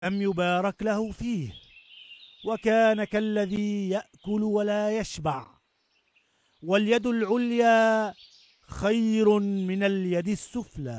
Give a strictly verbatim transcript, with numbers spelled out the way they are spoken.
لم يبارك له فيه، وكان كالذي يأكل ولا يشبع. واليد العليا خير من اليد السفلى.